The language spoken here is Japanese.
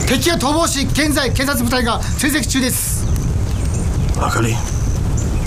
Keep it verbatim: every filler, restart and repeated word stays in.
敵を逃亡し現在警察部隊が追跡中です。 あかり